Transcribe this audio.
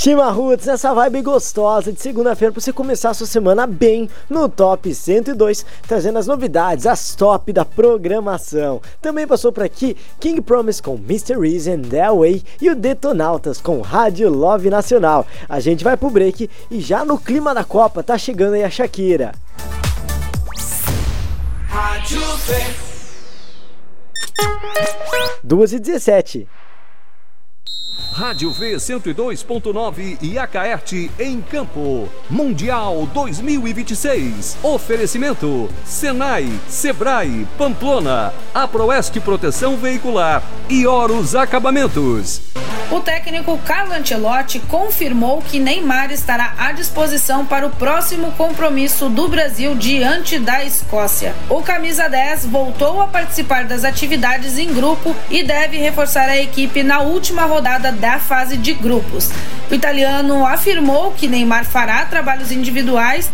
Chimarruts, nessa vibe gostosa de segunda-feira pra você começar a sua semana bem no Top 102, trazendo as novidades, as top da programação. Também passou por aqui King Promise com Mr. Easy and The Way e o Detonautas com Rádio Love Nacional. A gente vai pro break e já no clima da Copa tá chegando aí a Shakira. Rádio V 2h17. Rádio V 102.9 e Acaerte em Campo. Mundial 2026. Oferecimento: Senai, Sebrae, Pamplona, Aproeste Proteção Veicular e Horus Acabamentos. O técnico Carlo Ancelotti confirmou que Neymar estará à disposição para o próximo compromisso do Brasil diante da Escócia. O camisa 10 voltou a participar das atividades em grupo e deve reforçar a equipe na última rodada da fase de grupos. O italiano afirmou que Neymar fará trabalhos individuais